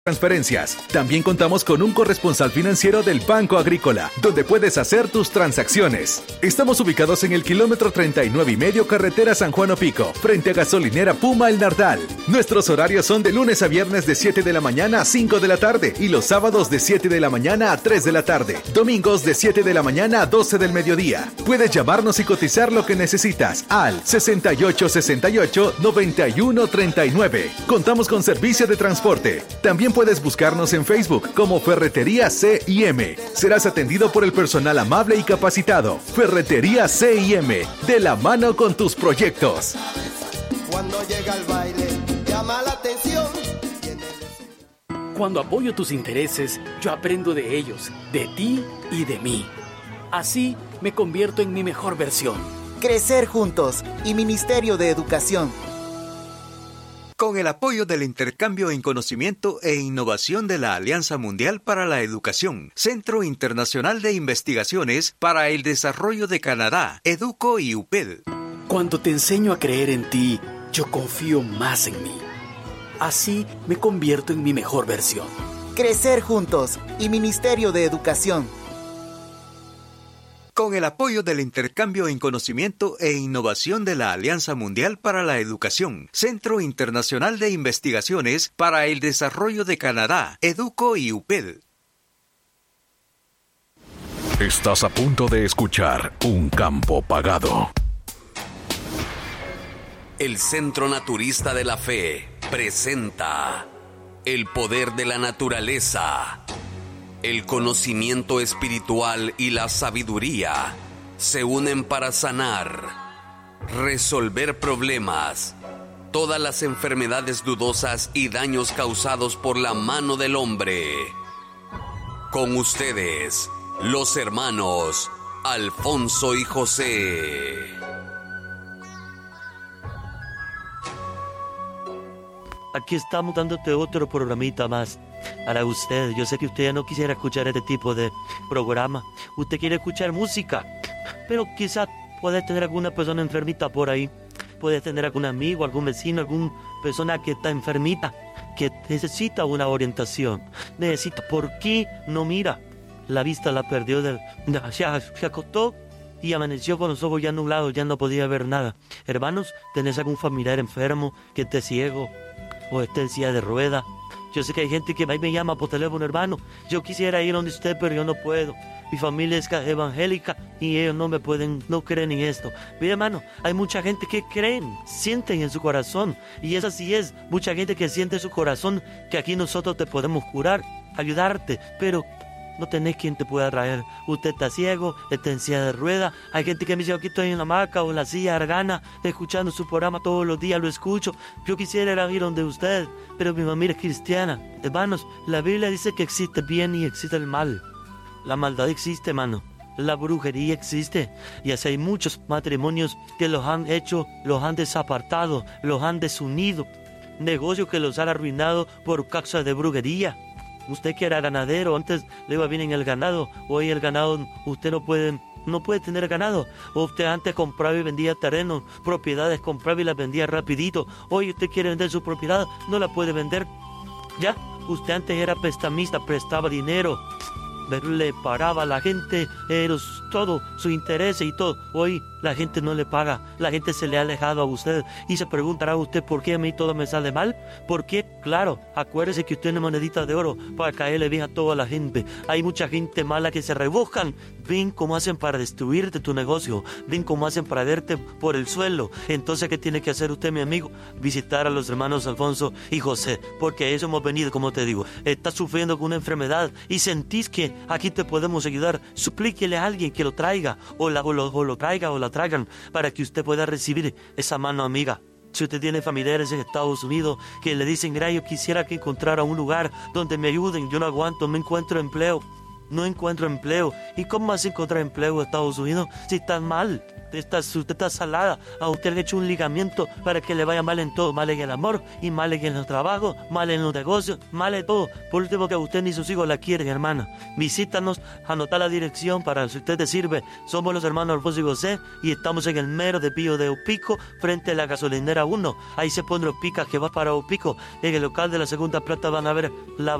Transferencias. También contamos con un corresponsal financiero del Banco Agrícola, donde puedes hacer tus transacciones. Estamos ubicados en el kilómetro 39.5 carretera San Juan Opico, frente a gasolinera Puma El Nardal. Nuestros horarios son de lunes a viernes de 7 de la mañana a 5 de la tarde y los sábados de 7 de la mañana a 3 de la tarde. Domingos de 7 de la mañana a 12 del mediodía. Puedes llamarnos y cotizar lo que necesitas al 6868-9139. Contamos con servicio de transporte. También puedes buscarnos en Facebook como Ferretería C&M. Serás atendido por el personal amable y capacitado. Ferretería C&M, de la mano con tus proyectos. Cuando llega el baile, llama la atención. Cuando apoyo tus intereses, yo aprendo de ellos, de ti y de mí. Así me convierto en mi mejor versión. Crecer juntos y Ministerio de Educación. Con el apoyo del intercambio en conocimiento e innovación de la Alianza Mundial para la Educación, Centro Internacional de Investigaciones para el Desarrollo de Canadá, EDUCO y UPED. Cuando te enseño a creer en ti, yo confío más en mí. Así me convierto en mi mejor versión. Crecer juntos y Ministerio de Educación. Con el apoyo del intercambio en conocimiento e innovación de la Alianza Mundial para la Educación, Centro Internacional de Investigaciones para el Desarrollo de Canadá, EDUCO y UPED. Estás a punto de escuchar Un Campo Pagado. El Centro Naturista de la Fe presenta el poder de la naturaleza. El conocimiento espiritual y la sabiduría se unen para sanar, resolver problemas, todas las enfermedades dudosas y daños causados por la mano del hombre. Con ustedes, los hermanos Alfonso y José. Aquí estamos dándote otro programita más para usted. Yo sé que usted ya no quisiera escuchar este tipo de programa. Usted quiere escuchar música, pero quizá puede tener alguna persona enfermita por ahí. Puede tener algún amigo, algún vecino, alguna persona que está enfermita, que necesita una orientación. Necesita, ¿por qué no mira? La vista la perdió, se acostó y amaneció con los ojos ya nublados, ya no podía ver nada. Hermanos, ¿tenés algún familiar enfermo que esté ciego o esté en silla de rueda? Yo sé que hay gente que me llama por teléfono, hermano, yo quisiera ir donde usted, pero yo no puedo. Mi familia es evangélica y ellos no creen en esto. Mira, hermano, hay mucha gente que creen, sienten en su corazón. Y eso sí es, mucha gente que siente en su corazón que aquí nosotros te podemos curar, ayudarte, pero no tenés quien te pueda traer. Usted está ciego, está en silla de rueda. Hay gente que me dice, aquí estoy en la hamaca o en la silla argana, escuchando su programa todos los días, lo escucho. Yo quisiera ir donde usted, pero mi familia es cristiana. Hermanos, la Biblia dice que existe el bien y existe el mal. La maldad existe, hermano. La brujería existe. Y así hay muchos matrimonios que los han hecho, los han desapartado, los han desunido. Negocios que los han arruinado por causa de brujería. Usted que era ganadero, antes le iba bien en el ganado, hoy el ganado, usted no puede tener ganado. O usted antes compraba y vendía terrenos, propiedades, compraba y las vendía rapidito. Hoy usted quiere vender su propiedad, no la puede vender. Ya, usted antes era prestamista, prestaba dinero, le pagaba a la gente todo, su interés y todo. Hoy la gente no le paga, la gente se le ha alejado a usted y se preguntará usted por qué a mí todo me sale mal. ¿Por qué? Claro, acuérdese que usted tiene moneditas de oro para caerle bien a toda la gente. Hay mucha gente mala que se rebuscan. Ven cómo hacen para destruirte tu negocio, ven cómo hacen para verte por el suelo. Entonces, ¿qué tiene que hacer usted, mi amigo? Visitar a los hermanos Alfonso y José, porque a eso hemos venido, como te digo. Estás sufriendo con una enfermedad y sentís que aquí te podemos ayudar. Suplíquele a alguien que lo traiga o lo traiga o la traigan para que usted pueda recibir esa mano amiga. Si usted tiene familiares en Estados Unidos que le dicen, mira, yo quisiera que encontrara un lugar donde me ayuden, yo no aguanto, no encuentro empleo. no encuentro empleo. ¿Y cómo vas a encontrar empleo en Estados Unidos si estás mal? Usted está salada. A usted le he hecho un ligamiento para que le vaya mal en todo. Mal en el amor, y mal en el trabajo, mal en los negocios, mal en todo. Por último, que usted ni sus hijos la quieren, hermana. Visítanos, anota la dirección para si usted te sirve. Somos los hermanos Alfonso y José y estamos en el mero de Pío de Opico, frente a la gasolinera 1. Ahí se pone Opica que va para Opico. En el local de la segunda planta van a ver la